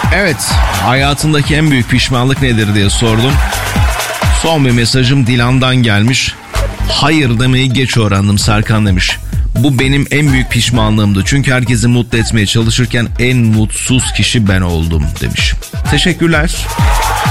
Evet, hayatındaki en büyük pişmanlık nedir diye sordum. Son bir mesajım Dilan'dan gelmiş. Hayır demeyi geç öğrendim Serkan demiş. Bu benim en büyük pişmanlığımdı. Çünkü herkesi mutlu etmeye çalışırken en mutsuz kişi ben oldum demiş. Teşekkürler.